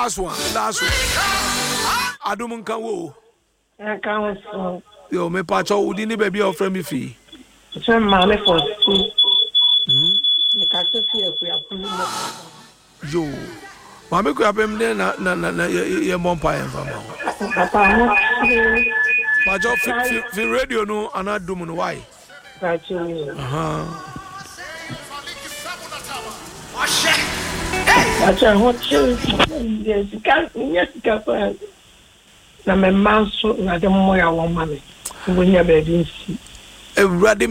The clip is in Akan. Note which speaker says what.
Speaker 1: last one. Adum nkan wo.
Speaker 2: Nkan so.
Speaker 1: Yo me pa cho udi ni baby of friend me fi.
Speaker 2: So mama for school. Me ka se fi e ku ya pulu mo.
Speaker 1: Yo. Mama ku apem ne na ye mompa en fama.
Speaker 2: Papa mo.
Speaker 1: Pa cho fi radio no anadum no why?
Speaker 2: Acha hoche yes ka na me manso na de mo ya wo mame. Wo nya baby nsi.